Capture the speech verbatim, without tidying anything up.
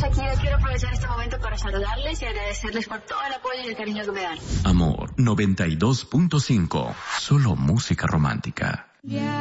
Shakira, quiero aprovechar este momento para saludarles y agradecerles por todo el apoyo y el cariño que me dan. Amor noventa y dos punto cinco. Solo música romántica. Yeah.